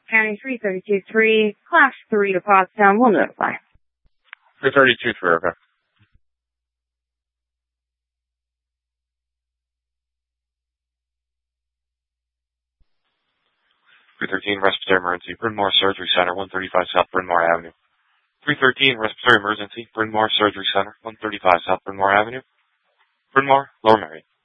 County 332-3, Class 3 to Pottstown will notify. 332-3, okay. .313 Respiratory Emergency, Bryn Mawr Surgery Center, 135 South Bryn Mawr Avenue. 313 Respiratory Emergency, Bryn Mawr Surgery Center, 135 South Bryn Mawr Avenue. Bryn Mawr, Lower Merion.